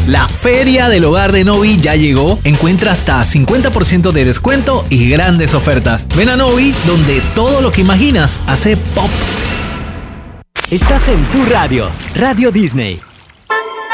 La Feria del Hogar de Novi ya llegó. Encuentra hasta 50% de descuento y grandes ofertas. Ven a Novi, donde todo lo que imaginas hace pop. Estás en tu radio, Radio Disney.